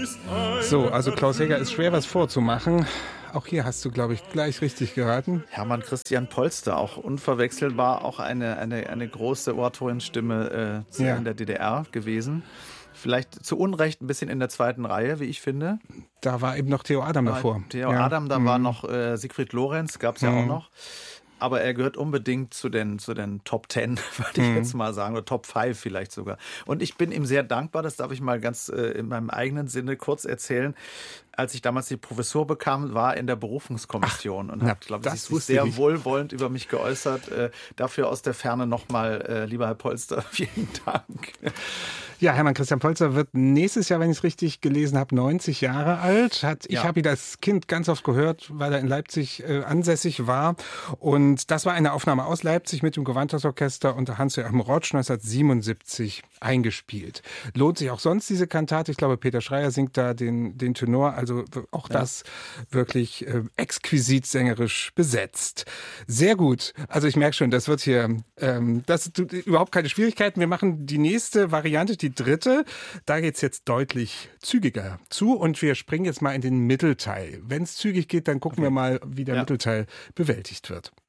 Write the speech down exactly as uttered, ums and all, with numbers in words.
So, also Klaus Heger ist schwer was vorzumachen. Auch hier hast du, glaube ich, gleich richtig geraten. Hermann Christian Polster, auch unverwechselbar, auch eine, eine, eine große Oratorienstimme äh, Ja. in der D D R gewesen. Vielleicht zu Unrecht ein bisschen in der zweiten Reihe, wie ich finde. Da war eben noch Theo Adam davor. Theo ja. Adam, da mhm. war noch äh, Siegfried Lorenz, gab es ja Mhm. auch noch. Aber er gehört unbedingt zu den, zu den Top Ten, würde ich Mhm. jetzt mal sagen, oder Top Five vielleicht sogar. Und ich bin ihm sehr dankbar, das darf ich mal ganz äh, in meinem eigenen Sinne kurz erzählen. Als ich damals die Professur bekam, war er in der Berufungskommission. Ach, und hat, glaube ich, sich sehr ich. wohlwollend über mich geäußert. Äh, dafür aus der Ferne nochmal, äh, lieber Herr Polster, vielen Dank. Ja, Hermann Christian Polster wird nächstes Jahr, wenn ich es richtig gelesen habe, neunzig Jahre alt. Hat, ich Ja. habe ihn als Kind ganz oft gehört, weil er in Leipzig äh, ansässig war. Und das war eine Aufnahme aus Leipzig mit dem Gewandhausorchester unter Hans-Joachim Rotsch neunzehnhundertsiebenundsiebzig eingespielt. Lohnt sich auch sonst diese Kantate. Ich glaube, Peter Schreier singt da den, den Tenor. Also auch das ja. wirklich äh, exquisit sängerisch besetzt. Sehr gut. Also ich merke schon, das wird hier ähm, das tut überhaupt keine Schwierigkeiten. Wir machen die nächste Variante, die dritte. Da geht es jetzt deutlich zügiger zu und wir springen jetzt mal in den Mittelteil. Wenn es zügig geht, dann gucken okay. wir mal, wie der ja. Mittelteil bewältigt wird.